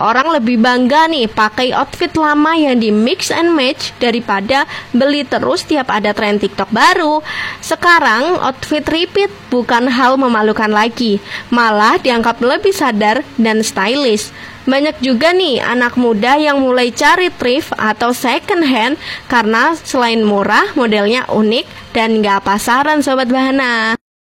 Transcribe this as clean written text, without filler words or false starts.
Orang lebih bangga nih pakai outfit lama yang di mix and match daripada beli terus tiap ada tren TikTok baru. Sekarang outfit repeat bukan hal memalukan lagi, malah dianggap lebih sadar dan stylish. Banyak juga nih anak muda yang mulai cari thrift atau second hand karena selain murah, modelnya unik dan gak pasaran Sobat Bahana.